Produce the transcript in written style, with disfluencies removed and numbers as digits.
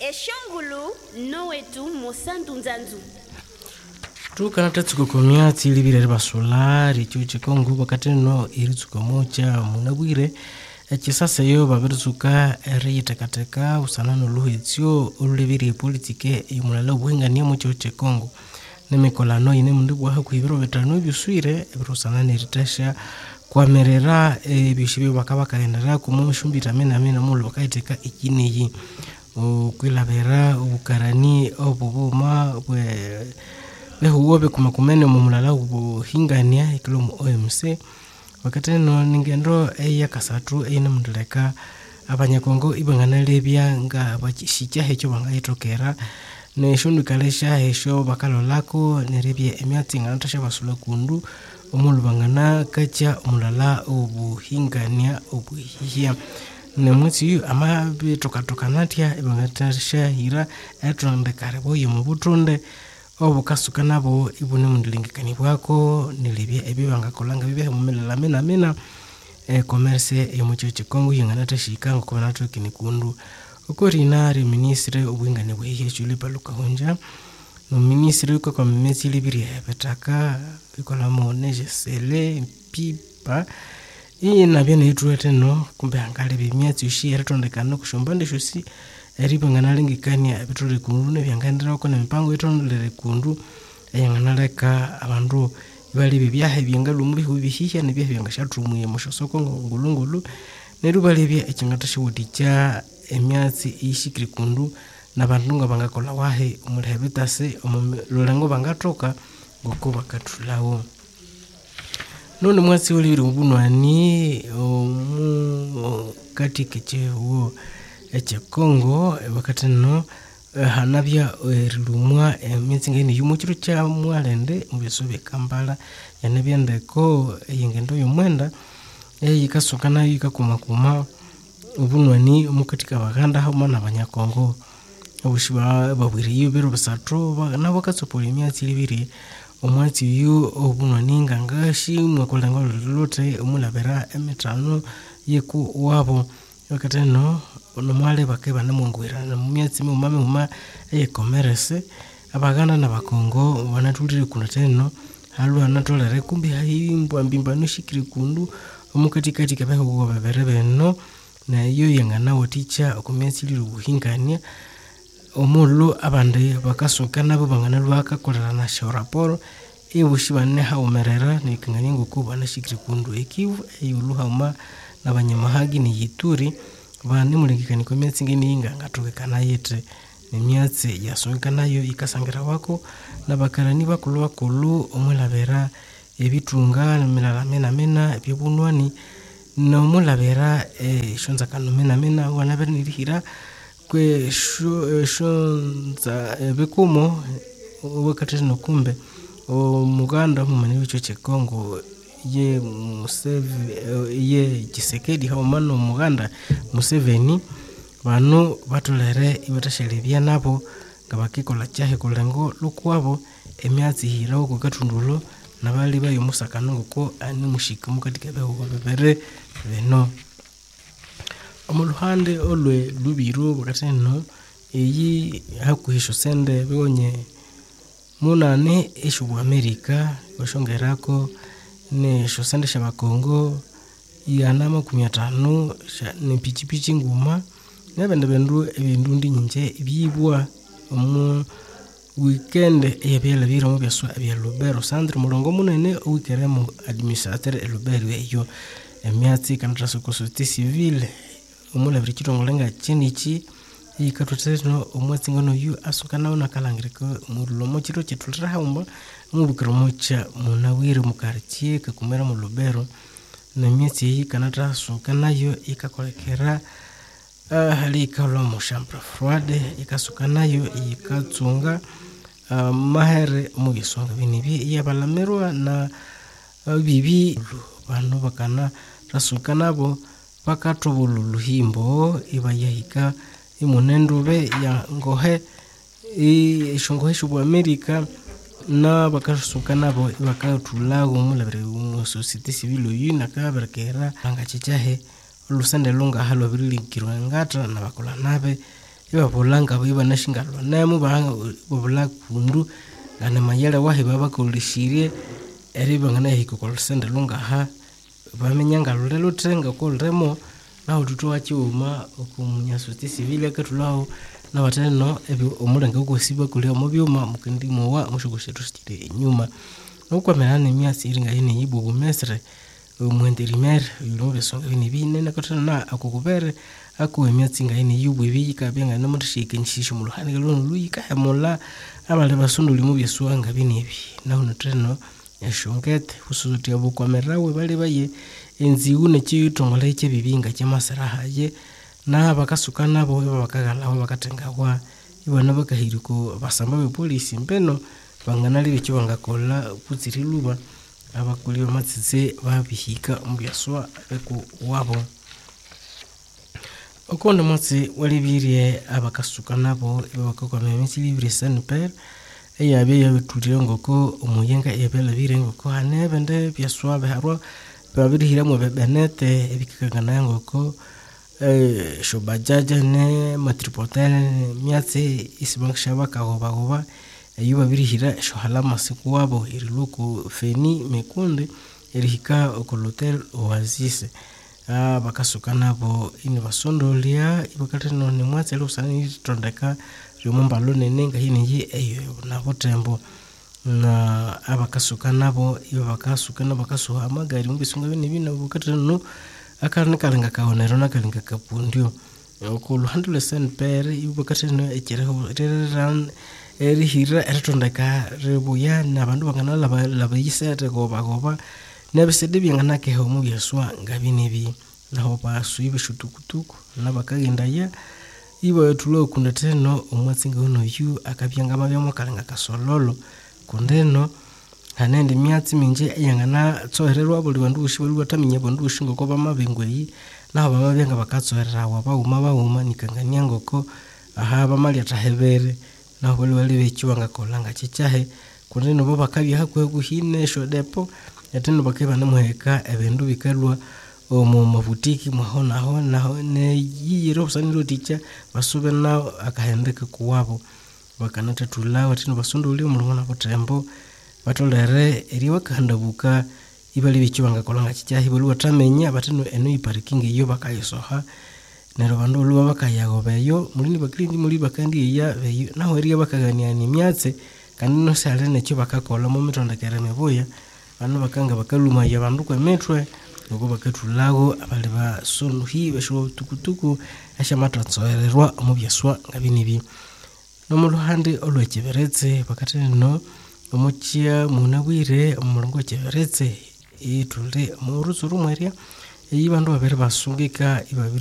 Eshongulu nowetu Mosantu Nzanzu. Tukana tetsukokomya tilibire basolari cyo Kongo bakate no iritsukomocha munabwire ekisasa yo babirutsuka eriyitekateka usanano luhetsyo olulebire politike yumulala obwengania mu cyo Kongo nemikolano ine mundibwa hakwibiro betano byuswire ebirusanana eritasha kwamerera ebishibe bakabakaendera kumushumbira mena mulu bakaiteka ikineyi kwilabera ubukarani obubuma behuobe kumakumene mumulala ubuhingania ikilomu OMC wakati no ningendo ya kasatu ina munduleka abanyakongo ibangana lebya nga bakishija hecho bangayitokera neshundu kalesha hesho bakalolako nerebye emyatsi ngatasha basula kundu omulu bangana kacha omulala ubuhingania obuhihia nemutsi ama bitokatokanatya ibangatasha hira etonde karebo yomubutunde obukasuka nabo ibune mundilingikani bwako nilibye ebibanga kolanga bibe mumelela mena commerce yomucho Kongo yingana tashika ngokona tokini kundu ukorinari ministre obwingane bwehe chule paluka honja no ministre ko kometse libiri betaka ikola moneje sele pipa ina bya netwete no kumbe angale bimyatsi ushira tondekana kushombande shosi eribangana lingikania bitule kundu ne byangandira ko nemipango itondere kundu eyanganaleka abandu bali bibyahe byangalumbi hubihihya ne byangashatumuye mushosoko ngulungulu nerubalebya ekingatashibuticha emyatsi ishikiri kundu nabantu nga bangakola wahe umulebetase umulolango bangatoka ngoko bakatulawo none mwatsi olibiri ubunwani katikeche wo eche Kongo wakati no hanabya rilumwa emyatsi ngene yumuchiro cha mwalende mubisobe Kampala yanebyandeko yengendo yomwenda yikasokana yikakumakuma ubunwani mukatika baganda hama n'abanyakongo obushiba babwiri yubero basatro nabo katsopoli emyatsi libiri omwatsi yu obunwani ngangashi mwakolango lote omulabera emitano yeku wabo wakati no nomwale bakeba namungwira namyatsi mumame commerce abaganda n'abakongo banatulire kunateno halu anatolere kumbi hayimbwa mbimbano shikiri kundu omukatikati kabeho baberebe no na iyo yangana woticha okumyatsi liru buhingania omulu abande bakasoka nabo bangana lwakakolera na shoraporo ebushibane haumerera nikanganya ngokuba na shikiri kundu ekivu eyuluhama nabanyamahagi ni yituri bane mulengikani komyatsi ngini ngatokekana yete nemyatsi yasoka nayo ikasangira wako nabakarani bakulwa kulu omulabera ebitunga milala mena ebyobunwani no mulabera shonza kanu mena wanabera nirihira kwe shonza bekumo wakati no kumbe omuganda mumani wicho Kongo ye Tshisekedi haumano muganda Museveni bano batolere ibatashelebya nabo ngabakikola cyahe kolengo lukwabo emyatsi hirawo kukatundulo nabali bayo musakano ngoko ani mushika mukatika beho bebere beno omuluhande olwe lubiro bakateno eyi hakuhisho sende bonye munane eshubu Amerika bashongerako ne shosende shabakongo yanama 15 ne pichipichi nguma nabende bendu ebindu ndinje bibwa omu weekend eyabela biro mu byaswa bya Lubero Sandre mulongo munene ukeremo administrateur Lubero eyo emyatsi kantraso ko société civile umula birikitongolenga chinichi ikatoteno omwatsi ngono yu asukana ona kalangiriko mulomo chiro chetulira haumba mubukromo cha munawire mu quartier kakumera mu Lubero na myatsi yi kanatraso kanayo ikakolekera hali ikalo mu chambre froide ikasukanayo ikatsunga mahere mu bisonga binibi yabalamerwa na bibi bano bakana rasukanabo bakatobuluhimbo ibayahika imunendube ya ngohe ishongohe shubu Amerika na bakasukanabo bakatulago mulabere mu société civile yina kaberekera angachichahe olusende lunga halo birilikirwa ngata na bakola nabe iba bolanga iba nashingalo nemu banga bobula kundu ngane mayele wahi baba kulishirie eri bangana hiko kolsende lunga ha bamenyanga lelo trenga kolremo na ututu wachiuma okumunyasosti civile katulao na wateno ebi omulenga ukosiba kulio mobyuma mukindimo wa mushugushetu stire nyuma nokwa melane myasi iringa ine ibu mesre umwendelimer yulobe songa bini bine nakotana akukubere akuwe myatsi nga ine yubu ibika byenga namushike nshisho muluhani galono luyika hemola abale basunduli mu byeswanga bini ibi na uno treno yashongete usuzuti abukwa bali baye enziune chitongole chebibinga chamasaraha ye na bakasukana bo bakagala bakatenga kwa ibona bakahiriko basamba be police mbeno banganali bicho bangakola kutsiriluba abakuli bamatsitse babihika mubyaswa eko wabo okonde motsi walibirie abakasukana bo ibakakwa memisi libre sanper eyabe yabitulire ngoko umuyenga ebela birengoko hanebende byaswa beharo babirihira mu bebenete ebikakangana ngoko shobajaja ne matripotene myatse isibankshaba kagoba yuba birihira shohala masiku wabo iriluko feni mekunde erihika okolotel oasis bakasukana bo ini basondolia ibakateno ne mwatse lusani tondeka ryomambalo nenenga hini eyo na botembo na abakasukana bo ibakasukana bakasuha amagari mubisunga bine bukateno akarinikalinga kaonero nakalinga kapundio okulu 100% per ibakateno ekireho reran erihira eritondeka rebuya nabantu bangana labayisete goba nebisede byangana keho mu byeswa ngabinebi naho basuibe shutukutuku nabakagenda ya ibo tulo kundeteno omwatsinga ono yu akabyanga mabyamo kalinga kasololo kundeno hanende myatsi minje yangana tsohererwa buli bandu ushibali batamenye bandu ushingo ko bamabengweyi naho bamabyanga bakatsoherera bauma nikanganya ngoko aha bamali atahebere naho bali bekiwanga kolanga chichahe kundeno bo bakabya hakwe guhine shodepo yatendo bakeba namuheka ebendu bikalwa omu mabutiki naho ne yiro busaniro ticha basube na akahendeka kuwabo bakanata tulawa tino basunduli mulumona botembo batolere eri bakandabuka ibali bikiwanga kolanga chichahe bali batamenya batino eno iparking iyo bakayisoha nero bandu luba bakayagobeyo mulini bakirindi muri bakandi ya beyo naho eri bakaganiana myatse kandi no sale necyo bakakola mu mitondekere mebuya bano bakanga bakaluma ya bandu kwa metwe nuko bakatulago abali basonhi besho tukutuku ashamatotsoererwa mu byaswa ngabinibi no mu ruhande olwekiberetse bakateno omukia munabwire omulongo kiberetse itule mu ruzuru mweria iyi bandu babere basungika ibabiri